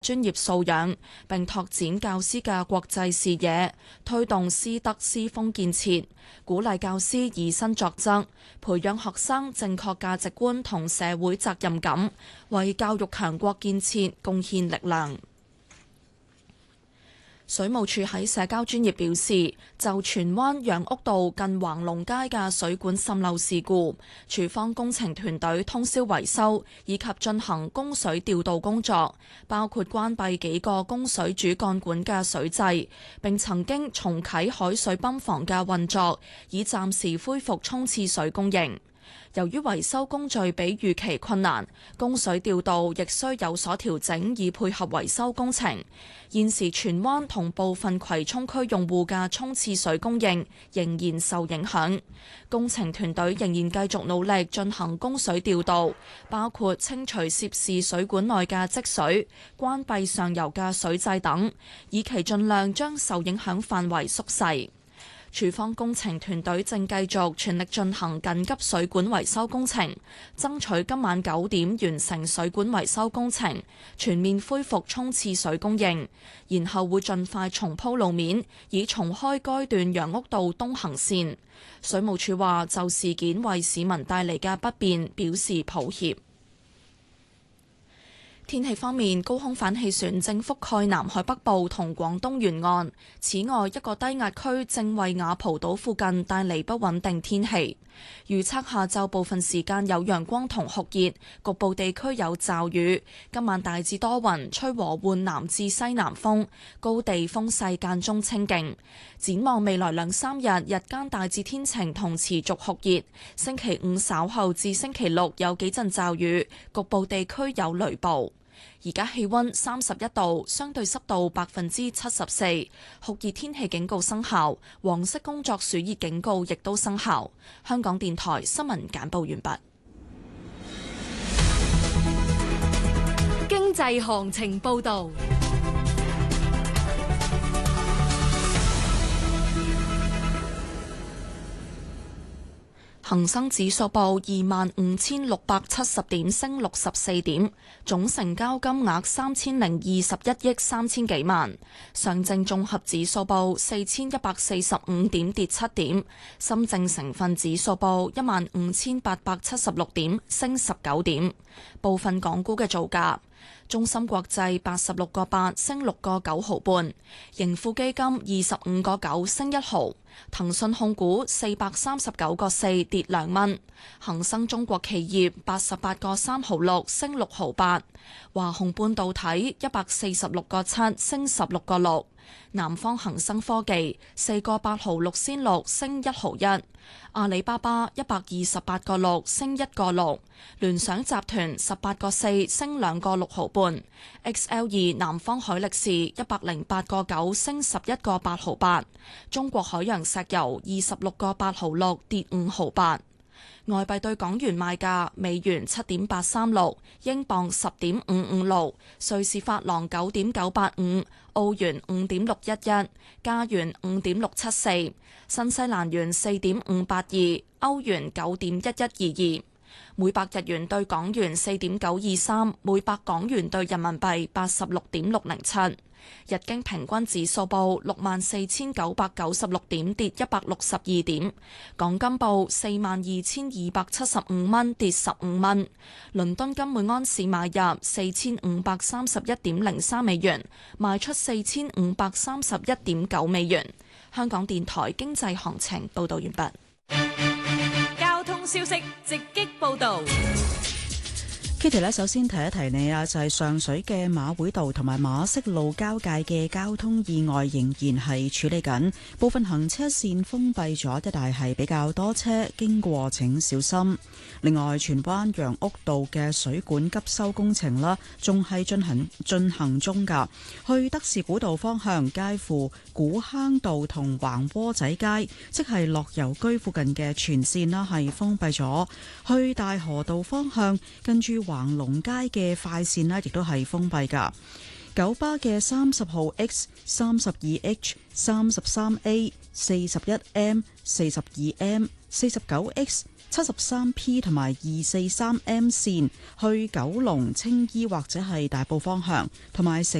專業素養，並拓展教師嘅國際視野，推動師德師風建設，鼓勵教師以身作則，培養學生正確價值觀同社會責任感，為教育強國建設貢獻力量。水務署喺社交專頁表示，就荃灣楊屋道近橫龍街嘅水管滲漏事故，署方工程團隊通宵維修，以及進行供水調度工作，包括關閉幾個供水主幹管嘅水掣，並曾經重啟海水泵房嘅運作，以暫時恢復沖廁水供應。由於維修工序比預期困難，供水調度亦需有所調整，以配合維修工程。現時荃灣同部分葵涌區用戶嘅沖廁水供應仍然受影響。工程團隊仍然繼續努力進行供水調度，包括清除涉事水管內嘅積水、關閉上游嘅水掣等，以期盡量將受影響範圍縮細。署方工程團隊正繼續全力進行緊急水管維修工程，爭取今晚9點完成水管維修工程，全面恢復沖廁水供應，然後會盡快重鋪路面，以重開該段楊屋道東行線。水務署話就事件為市民帶嚟嘅不便表示抱歉。天氣方面，高空反氣旋正覆蓋南海北部同廣東沿岸。此外，一個低壓區正為雅蒲島附近帶嚟不穩定天氣。預測下晝部分時間有陽光同酷熱，局部地區有驟雨。今晚大致多雲，吹和緩南至西南風，高地風勢間中清勁。展望未來2、3日，日間大致天晴同持續酷熱。星期5稍後至星期6有幾陣驟雨，局部地區有雷暴。而家氣溫31度，相對濕度74%，酷熱天氣警告生效，黃色工作暑熱警告亦都生效。香港電台新聞簡報完畢。 經濟行情報道。 恒生指數報25,670點，升64點，總成交金額3021億3000幾萬。上證綜合指數報4145點，跌7點。深證成分指數報15876點，升19點。部分港股嘅造價。中芯國際86個8升6個9毫半，盈富基金25個9升1毫，騰訊控股439個4跌2蚊，恒生中國企業88個3毫6升6毫8，華虹半導體146個7升16個6，南方恒生科技4個8毫6仙6升1毫1，阿里巴巴128個6升1個6，聯想集團18個4升2個6毫半，XL2 南方海力士108個9升11個8毫8，中國海洋石油26個8毫6跌5毫8。外幣對港元賣價：美元7.836，英鎊10.556，瑞士法郎9.985，澳元5.611，加元5.674，新西蘭元4.582，歐元9.1122。每百日元對港元4.923，每百港元對人民幣86.607。日經平均指數報64,996點，跌162點。港金報42,275蚊，跌15蚊。倫敦金每安士買入4531.03美元，賣出4531.9美元。香港電台經濟行情報道完畢。 交通消息直擊報道。 Kitty 咧，首先提一提你啊，就係上水嘅馬會道同埋馬適路交界嘅交通意外仍然係處理緊，部分行車線封閉咗，一帶係比較多車經過，請小心。另外，荃灣楊屋道嘅水管急修工程啦，仲係進行中㗎。去德士古道方向，介乎古坑道同橫窩仔街，即係樂悠居附近嘅全線啦，係封閉咗。去大河道方向，跟住橫龍街嘅快線呢，亦都係封閉㗎。九巴嘅30號 X、32H、33A、41M、42M、49X、 73P 同埋243M 線去九龍青衣或者係大埔方向，同埋